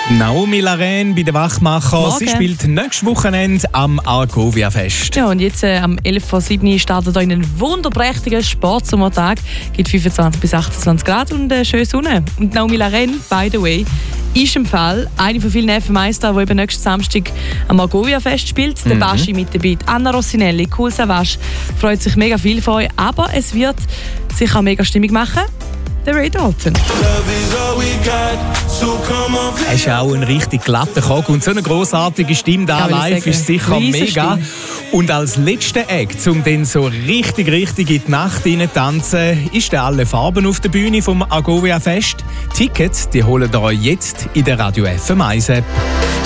Naomi Larraine bei den Wachmachern. Morgen. Sie spielt nächstes Wochenende am Argovia Fest. Ja, und jetzt am 11.07 Uhr startet hier einen wunderprächtigen Sportsommertag. Gibt 25 bis 28 Grad und schöne Sonne. Und Naomi Larraine, by the way, ist im Fall eine von vielen FM1-Stars, die eben nächsten Samstag am Argovia Fest spielt. Der Baschi mit dabei, Anna Rossinelli, Kool Savas. Freut sich mega viel von euch, aber es wird sicher mega Stimmung machen. Der Ray Dalton. Er ist ja auch ein richtig glatter Koch und so eine grossartige Stimme da live ist sicher mega. Stimme. Und als letzter Act, um dann so richtig in die Nacht hinein tanzen, ist der alle Farben auf der Bühne vom Argovia Fest. Tickets, die holen ihr euch jetzt in der Radio FM1 App.